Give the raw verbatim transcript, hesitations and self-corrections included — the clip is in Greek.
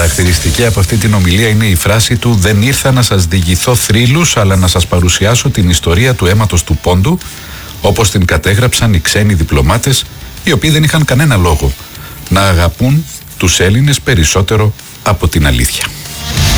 Χαρακτηριστική από αυτή την ομιλία είναι η φράση του «Δεν ήρθα να σας διηγηθώ θρύλους, αλλά να σας παρουσιάσω την ιστορία του αίματος του πόντου», όπως την κατέγραψαν οι ξένοι διπλωμάτες, οι οποίοι δεν είχαν κανένα λόγο να αγαπούν τους Έλληνες περισσότερο από την αλήθεια.